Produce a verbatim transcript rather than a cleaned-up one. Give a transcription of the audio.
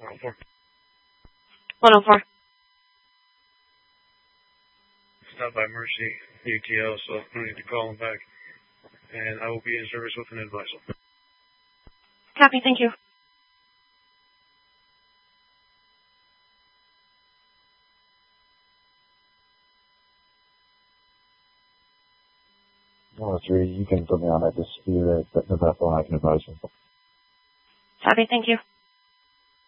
one oh four. one oh four. Stop by Mercy A T L, so I need to call them back. And I will be in service with an advisor. Copy, thank you. one oh three, you can put me on that dispute at the vessel and I can advise you. Copy, thank you.